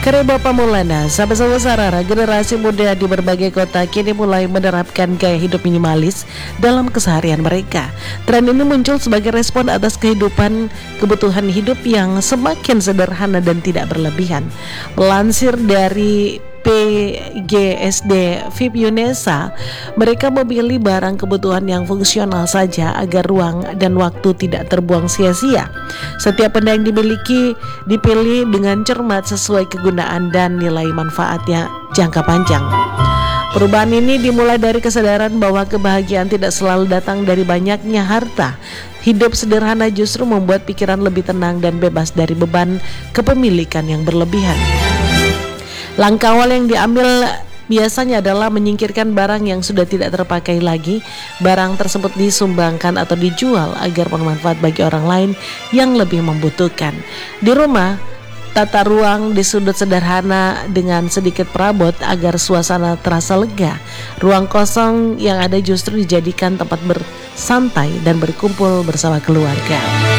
Kareba Pamulana, sahabat Sarara, generasi muda di berbagai kota kini mulai menerapkan gaya hidup minimalis dalam keseharian mereka. Tren ini muncul sebagai respon atas kebutuhan hidup yang semakin sederhana dan tidak berlebihan. Melansir dari PGSD VIP UNESA, mereka memilih barang kebutuhan yang fungsional saja agar ruang dan waktu tidak terbuang sia-sia. Setiap benda yang dipilih dengan cermat sesuai kegunaan dan nilai manfaatnya jangka panjang. Perubahan ini dimulai dari kesadaran bahwa kebahagiaan tidak selalu datang dari banyaknya harta. Hidup sederhana justru membuat pikiran lebih tenang dan bebas dari beban kepemilikan yang berlebihan. Langkah awal yang diambil biasanya adalah menyingkirkan barang yang sudah tidak terpakai lagi. Barang tersebut disumbangkan atau dijual agar bermanfaat bagi orang lain yang lebih membutuhkan. Di rumah, tata ruang di sudut sederhana dengan sedikit perabot agar suasana terasa lega. Ruang kosong yang ada justru dijadikan tempat bersantai dan berkumpul bersama keluarga.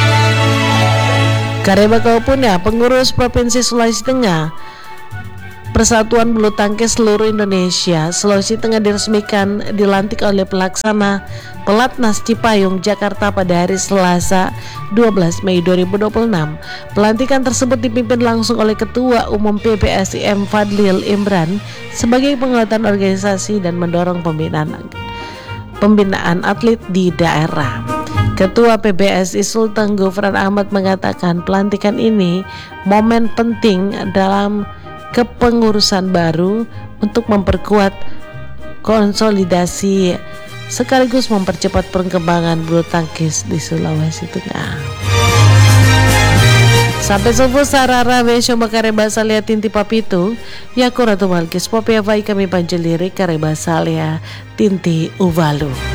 Kareba Kaupuna, pengurus Provinsi Sulawesi Tengah, Persatuan Bulu Tangkis seluruh Indonesia Sulawesi Tengah diresmikan dilantik oleh pelaksana Pelatnas Cipayung Jakarta pada hari Selasa 12 Mei 2026. Pelantikan tersebut dipimpin langsung oleh Ketua Umum PBSIM Fadlil Imran sebagai penguatan organisasi dan mendorong pembinaan atlet di daerah. Ketua PBSI Sultan Gufran Ahmad mengatakan pelantikan ini momen penting dalam kepengurusan baru untuk memperkuat konsolidasi sekaligus mempercepat perkembangan bulu tangkis di Sulawesi Tengah. Sampai subuh sarara besok Kareba Salia Tinti Papitu Yakuratu Malkis Popea Vai kami panjeliri Kareba Salia Tinti Uvalu.